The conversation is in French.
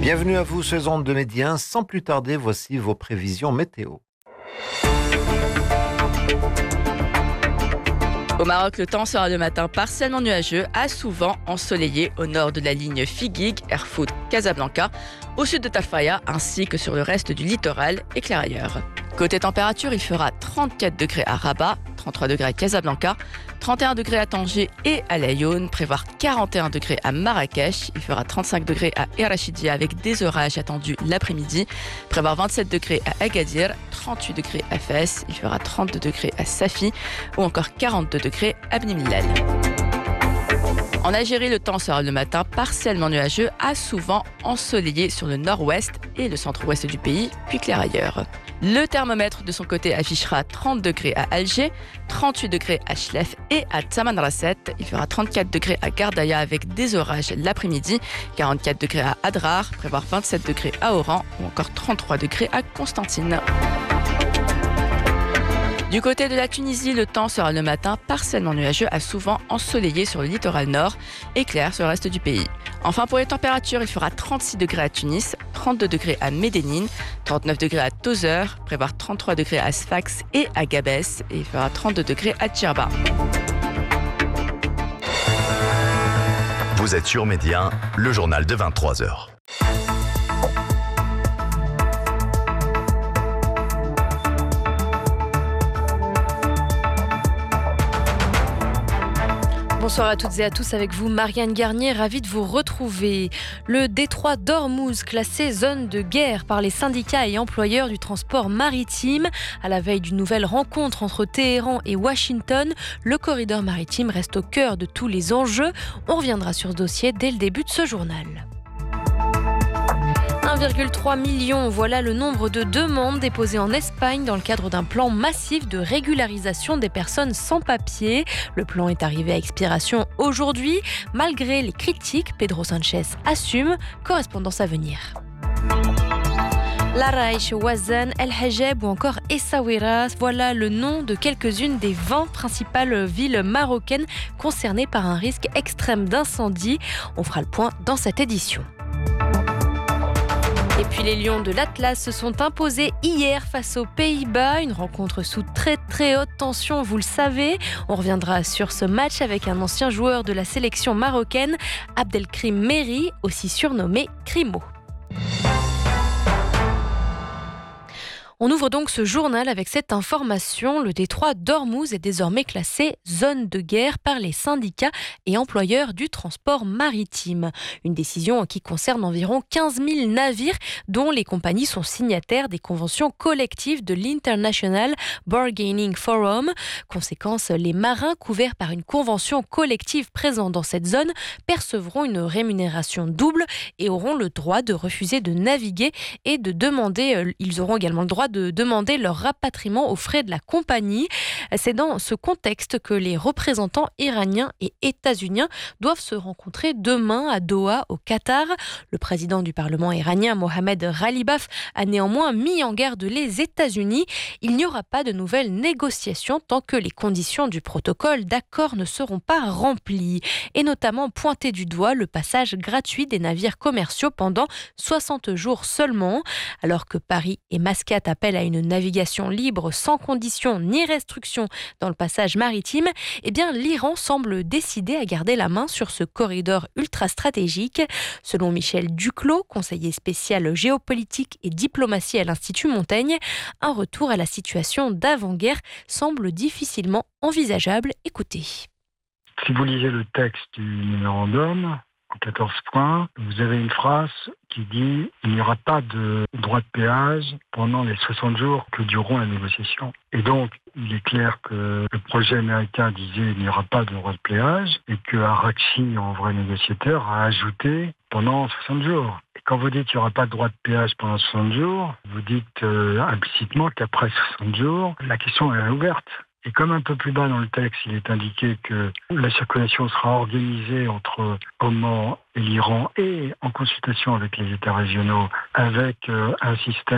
Bienvenue à vous sur Ondes de Médien. Sans plus tarder, voici vos prévisions météo. Au Maroc, le temps sera le matin partiellement nuageux à souvent ensoleillé au nord de la ligne Figuig, Erfoud, Casablanca, au sud de Tafaya ainsi que sur le reste du littoral et clair ailleurs. Côté température, il fera 34 degrés à Rabat, 33 degrés à Casablanca, 31 degrés à Tanger et à Laayoune, prévoir 41 degrés à Marrakech, il fera 35 degrés à Erachidia avec des orages attendus l'après-midi, prévoir 27 degrés à Agadir, 38 degrés à Fès, il fera 32 degrés à Safi ou encore 42 degrés à Bni Mellal. En Algérie, le temps sera le matin partiellement nuageux à souvent ensoleillé sur le nord-ouest et le centre-ouest du pays, puis clair ailleurs. Le thermomètre de son côté affichera 30 degrés à Alger, 38 degrés à Chlef et à Tamanrasset. Il fera 34 degrés à Gardaïa avec des orages l'après-midi, 44 degrés à Adrar, prévoir 27 degrés à Oran ou encore 33 degrés à Constantine. Du côté de la Tunisie, le temps sera le matin partiellement nuageux à souvent ensoleillé sur le littoral nord et clair sur le reste du pays. Enfin, pour les températures, il fera 36 degrés à Tunis, 32 degrés à Médénine, 39 degrés à Tozeur, prévoir 33 degrés à Sfax et à Gabès et il fera 32 degrés à Djerba. Vous êtes sur Médien, le journal de 23h. Bonsoir à toutes et à tous, avec vous Marianne Garnier, ravie de vous retrouver. Le détroit d'Ormuz, classé zone de guerre par les syndicats et employeurs du transport maritime. À la veille d'une nouvelle rencontre entre Téhéran et Washington, le corridor maritime reste au cœur de tous les enjeux. On reviendra sur ce dossier dès le début de ce journal. 1,3 million, voilà le nombre de demandes déposées en Espagne dans le cadre d'un plan massif de régularisation des personnes sans papier. Le plan est arrivé à expiration aujourd'hui. Malgré les critiques, Pedro Sánchez assume. Correspondance à venir. Laraïch, Ouazzane, El Hajeb ou encore Essaouira, voilà le nom de quelques-unes des 20 principales villes marocaines concernées par un risque extrême d'incendie. On fera le point dans cette édition. Et puis les Lions de l'Atlas se sont imposés hier face aux Pays-Bas. Une rencontre sous très très haute tension, vous le savez. On reviendra sur ce match avec un ancien joueur de la sélection marocaine, Abdelkrim Meri, aussi surnommé Crimo. On ouvre donc ce journal avec cette information. Le détroit d'Ormuz est désormais classé zone de guerre par les syndicats et employeurs du transport maritime. Une décision qui concerne environ 15 000 navires dont les compagnies sont signataires des conventions collectives de l'International Bargaining Forum. Conséquence, les marins couverts par une convention collective présente dans cette zone percevront une rémunération double et auront le droit de refuser de naviguer et de demander, ils auront également le droit de demander leur rapatriement aux frais de la compagnie. C'est dans ce contexte que les représentants iraniens et états-uniens doivent se rencontrer demain à Doha, au Qatar. Le président du Parlement iranien, Mohamed Ghalibaf, a néanmoins mis en garde les États-Unis. Il n'y aura pas de nouvelles négociations tant que les conditions du protocole d'accord ne seront pas remplies. Et notamment pointer du doigt le passage gratuit des navires commerciaux pendant 60 jours seulement. Alors que Paris et Mascate appellent à une navigation libre sans conditions ni restrictions dans le passage maritime, eh bien l'Iran semble décidé à garder la main sur ce corridor ultra stratégique. Selon Michel Duclos, conseiller spécial géopolitique et diplomatie à l'Institut Montaigne, un retour à la situation d'avant-guerre semble difficilement envisageable. Écoutez. Si vous lisez le texte du mémorandum, en 14 points, vous avez une phrase qui dit « Il n'y aura pas de droit de péage pendant les 60 jours que dureront la négociation ». Et donc, il est clair que le projet américain disait « Il n'y aura pas de droit de péage » et que Arrakchi, en vrai négociateur, a ajouté « pendant 60 jours ». Et quand vous dites qu'il n'y aura pas de droit de péage pendant 60 jours, vous dites implicitement qu'après 60 jours, la question est ouverte. Et comme un peu plus bas dans le texte, il est indiqué que la circulation sera organisée entre Oman et l'Iran et en consultation avec les États régionaux avec un système